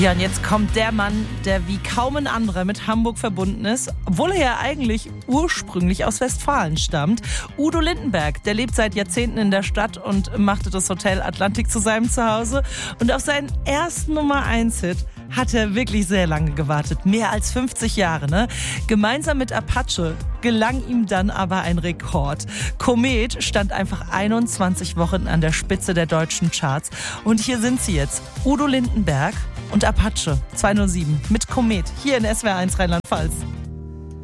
Ja, und jetzt kommt der Mann, der wie kaum ein anderer mit Hamburg verbunden ist, obwohl er ja eigentlich ursprünglich aus Westfalen stammt. Udo Lindenberg, der lebt seit Jahrzehnten in der Stadt und machte das Hotel Atlantik zu seinem Zuhause. Und auf seinen ersten Nummer-1-Hit hat er wirklich sehr lange gewartet, mehr als 50 Jahre. Ne? Gemeinsam mit Apache gelang ihm dann aber ein Rekord. Komet stand einfach 21 Wochen an der Spitze der deutschen Charts. Und hier sind sie jetzt, Udo Lindenberg und Apache 207 mit Komet hier in SWR 1 Rheinland-Pfalz.